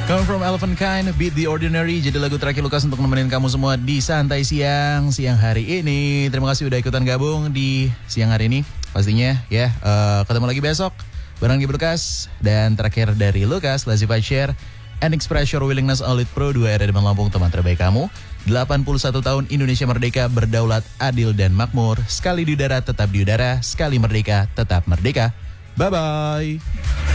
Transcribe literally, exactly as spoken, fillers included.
Come from Elephant Kind, Beat the Ordinary. Jadi lagu terakhir Lukas untuk nemenin kamu semua di Santai Siang Siang hari ini. Terima kasih udah ikutan gabung di siang hari ini. Pastinya ya, uh, ketemu lagi besok bareng di Lukas. Dan terakhir dari Lukas, Lazy Share and Express Your Willingness Elite Pro dua R A Deman Lampung, teman terbaik kamu. delapan puluh satu tahun Indonesia merdeka, berdaulat, adil dan makmur. Sekali di udara tetap di udara, sekali merdeka tetap merdeka. Bye bye.